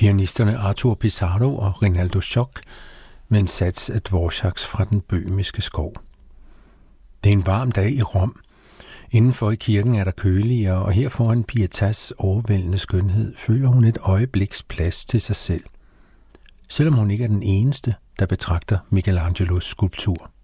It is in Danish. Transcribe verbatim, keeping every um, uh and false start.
pianisterne Arthur Pizarro og Rinaldo Schock med en sats af Dvoraks fra den bøhmiske skov. Det er en varm dag i Rom. Indenfor i kirken er der køligere, og her foran Pietas overvældende skønhed føler hun et øjebliks plads til sig selv. Selvom hun ikke er den eneste, der betragter Michelangelos skulptur.